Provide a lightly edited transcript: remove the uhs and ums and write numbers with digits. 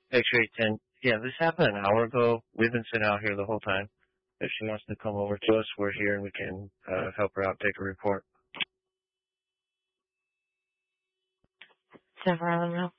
X-ray 10. Yeah, this happened an hour ago. We've been sitting out here the whole time. If she wants to come over to us, we're here and we can help her out, take a report. Several